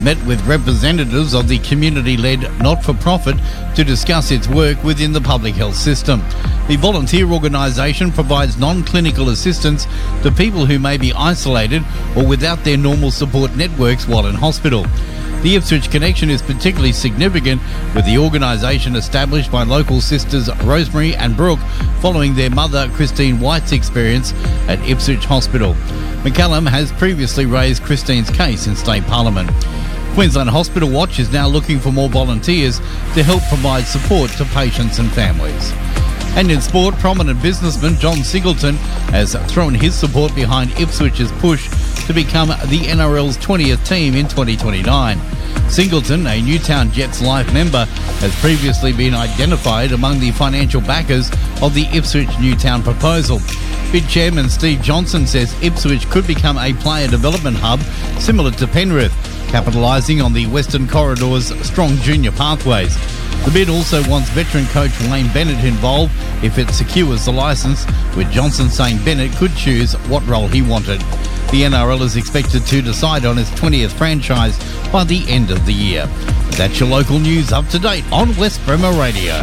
met with representatives of the community-led not-for-profit to discuss its work within the public health system. The volunteer organisation provides non-clinical assistance to people who may be isolated or without their normal support networks while in hospital. The Ipswich connection is particularly significant, with the organisation established by local sisters Rosemary and Brooke following their mother Christine White's experience at Ipswich Hospital. McCallum has previously raised Christine's case in State Parliament. Queensland Hospital Watch is now looking for more volunteers to help provide support to patients and families. And in sport, prominent businessman John Singleton has thrown his support behind Ipswich's push to become the NRL's 20th team in 2029. Singleton, a Newtown Jets Life member, has previously been identified among the financial backers of the Ipswich-Newtown proposal. BID Chairman Steve Johnson says Ipswich could become a player development hub similar to Penrith, capitalising on the Western Corridor's strong junior pathways. The bid also wants veteran coach Wayne Bennett involved if it secures the licence, with Johnson saying Bennett could choose what role he wanted. The NRL is expected to decide on its 20th franchise by the end of the year. That's your local news up to date on West Bremer Radio.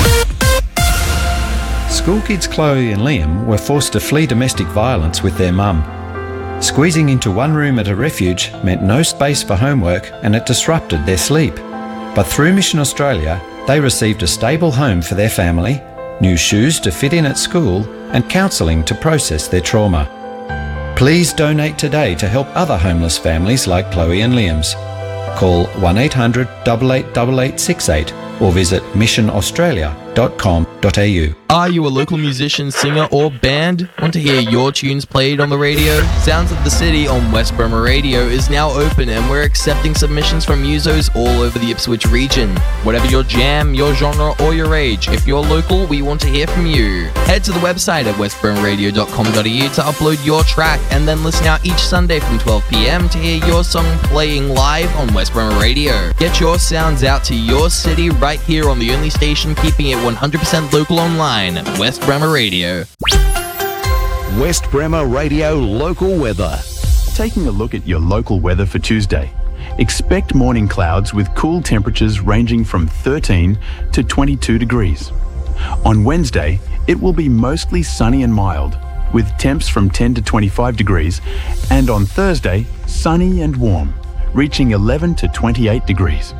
School kids Chloe and Liam were forced to flee domestic violence with their mum. Squeezing into one room at a refuge meant no space for homework, and it disrupted their sleep. But through Mission Australia, they received a stable home for their family, new shoes to fit in at school, and counselling to process their trauma. Please donate today to help other homeless families like Chloe and Liam's. Call 1800 888868 or visit missionaustralia.com.au. Are you a local musician, singer or band? Want to hear your tunes played on the radio? Sounds of the City on West Bremer Radio is now open, and we're accepting submissions from musos all over the Ipswich region. Whatever your jam, your genre or your age, if you're local, we want to hear from you. Head to the website at westbremerradio.com.au to upload your track, and then listen out each Sunday from 12 p.m. to hear your song playing live on West Bremer Radio. Get your sounds out to your city right here on the only station keeping it 100% local online, West Bremer Radio. West Bremer Radio local weather. Taking a look at your local weather for Tuesday. Expect morning clouds with cool temperatures ranging from 13 to 22 degrees. On Wednesday, it will be mostly sunny and mild, with temps from 10 to 25 degrees, and on Thursday, sunny and warm, reaching 11 to 28 degrees.